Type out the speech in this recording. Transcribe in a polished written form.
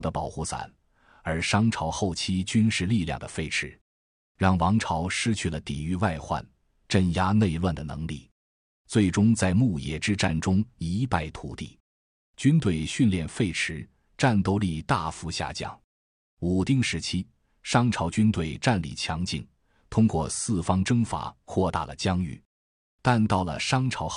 的保护伞，而商朝后期军事力量的废弛，让王朝失去了抵御外患、镇压内乱的能力，最终在牧野之战中一败涂地，军队训练废弛，战斗力大幅下降。武丁时期，商朝军队战力强劲，通过四方征伐扩大了疆域，但到了商朝后